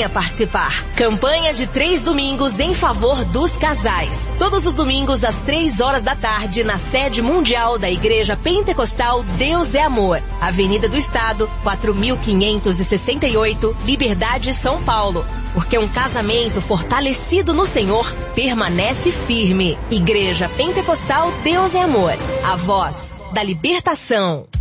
Venha participar. Campanha de 3 domingos em favor dos casais. Todos os domingos às 3 horas da tarde na sede mundial da Igreja Pentecostal Deus é Amor. Avenida do Estado, 4568, Liberdade, São Paulo. Porque um casamento fortalecido no Senhor permanece firme. Igreja Pentecostal Deus é Amor. A voz da libertação.